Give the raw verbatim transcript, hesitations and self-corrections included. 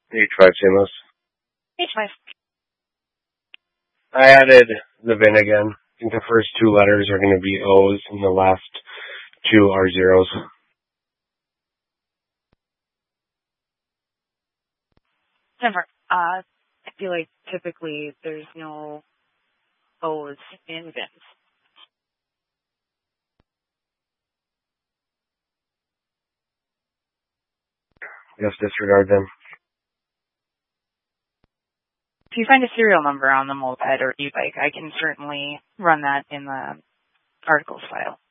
H five stainless. H five. I added the V I N again. I think the first two letters are going to be O's and the last two are zeros. Never. Uh, I feel like typically there's no O's in V I Ns. Just disregard them. If you find a serial number on the moped or e-bike, I can certainly run that in the articles file.